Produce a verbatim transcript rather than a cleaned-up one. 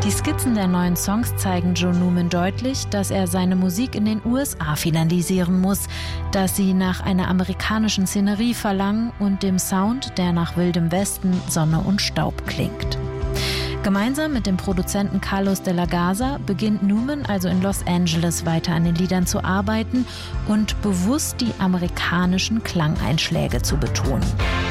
Die Skizzen der neuen Songs zeigen Joe Newman deutlich, dass er seine Musik in den U S A finalisieren muss, dass sie nach einer amerikanischen Szenerie verlangen und dem Sound, der nach Wildem Westen, Sonne und Staub klingt. Gemeinsam mit dem Produzenten Carlos de la Garza beginnt Newman also in Los Angeles weiter an den Liedern zu arbeiten und bewusst die amerikanischen Klangeinschläge zu betonen.